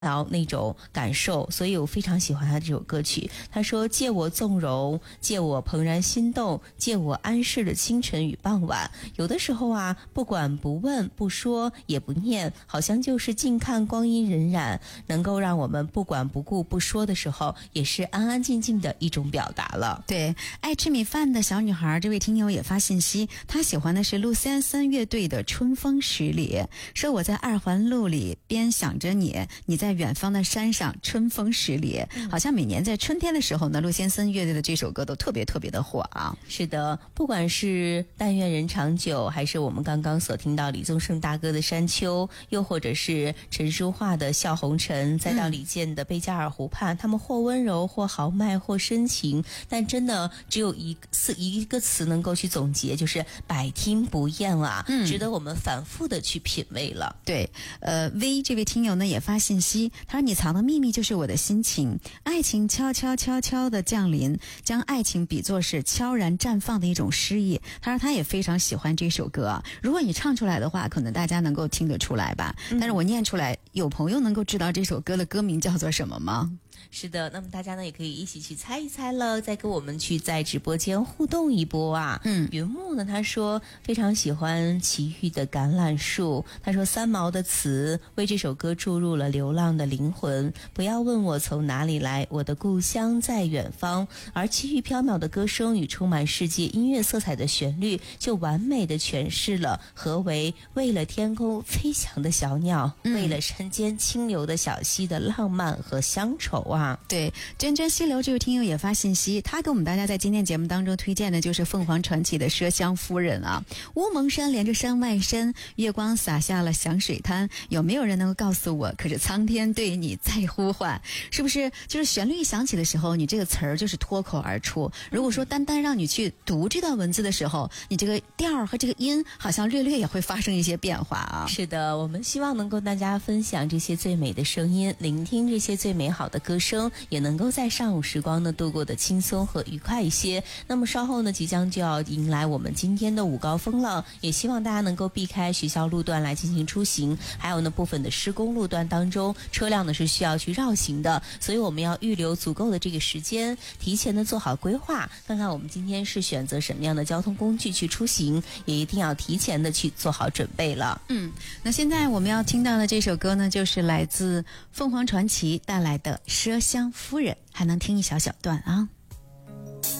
到那种感受，所以我非常喜欢他这首歌曲。他说：借我纵容，借我怦然心动，借我安适的清晨与傍晚。有的时候啊，不管不问不说也不念，好像就是静看光阴荏苒，能够让我们不管不顾不说的时候，也是安安静静的一种表达了。 对，爱吃米饭的小女孩这位听友也发信息，她喜欢的是陆先森乐队的《春风十里》，说我在二环路里边想着你，你在远方的山上，春风十里。好像每年在春天的时候呢，陆先森乐队的这首歌都特别的火啊。 是的，不管是但愿人长久，还是我们刚刚所听到李宗盛大哥的山丘，又或者是陈淑桦的笑红尘，再到李健的贝加尔湖畔，他们或温柔或豪迈或深情，但真的只有一个词能够去总结，就是百听不厌啊，值得我们反复的去品味了。 对，V 这位听友呢也发信息，他说你藏的秘密就是我的心情，爱情悄悄的降临，将爱情比作是悄然绽放的一种诗意。他说他也非常喜欢这首歌，如果你唱出来的话，可能大家能够听得出来吧，但是我念出来，有朋友能够知道这首歌的歌名叫做什么吗？ 是的，那么大家呢也可以一起去猜一猜了，再跟我们去在直播间互动一波啊。云木呢他说非常喜欢齐豫的橄榄树，他说三毛的词为这首歌注入了流浪的灵魂，不要问我从哪里来，我的故乡在远方。而齐豫飘渺的歌声与充满世界音乐色彩的旋律，就完美的诠释了何为为了天空飞翔的小鸟，为了山间清流的小溪的浪漫和乡愁啊。 对，涓涓溪流这位听友也发信息，他给我们大家在今天节目当中推荐的就是凤凰传奇的麝香夫人啊。乌蒙山连着山外山，月光洒下了响水滩，有没有人能够告诉我，可是苍天对你在呼唤？是不是就是旋律一响起的时候，你这个词儿就是脱口而出，如果说单单让你去读这段文字的时候，你这个调和这个音好像略也会发生一些变化啊。 是的，我们希望能够大家分享这些最美的声音，聆听这些最美好的歌声，也能够在上午时光呢度过的轻松和愉快一些。那么稍后呢即将就要迎来我们今天的午高峰了，也希望大家能够避开学校路段来进行出行，还有呢部分的施工路段当中车辆呢是需要去绕行的，所以我们要预留足够的这个时间，提前的做好规划，看看我们今天是选择什么样的交通工具去出行，也一定要提前的去做好准备了。 那现在我们要听到的这首歌呢，就是来自凤凰传奇带来的麝香夫人，还能听一小段啊。